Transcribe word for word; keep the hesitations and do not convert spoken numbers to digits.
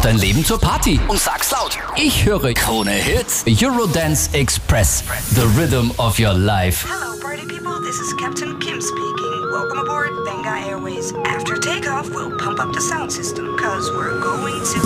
dein Leben zur Party. Und sag's laut. Ich höre Krone Hits, Eurodance Express, the rhythm of your life. Hello party people, this is Captain Kim speaking. Welcome aboard Benga Airways. After takeoff, we'll pump up the sound system, cause we're going to...